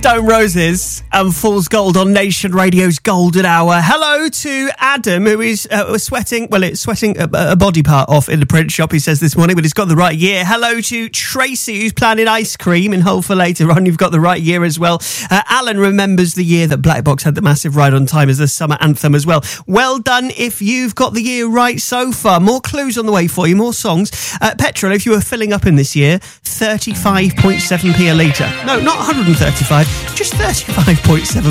Stone Roses and Fool's Gold on Nation Radio's Golden Hour. Hello to Adam, who is sweating a body part off in the print shop, he says this morning, but he's got the right year. Hello to Tracy, who's planning ice cream in Hull for later on. You've got the right year as well. Alan remembers the year that Black Box had the massive Ride on Time as the summer anthem as well. Well done if you've got the year right so far. More clues on the way for you, more songs. Petrol, if you were filling up in this year, 35.7p a litre. No, not 135, just 35.7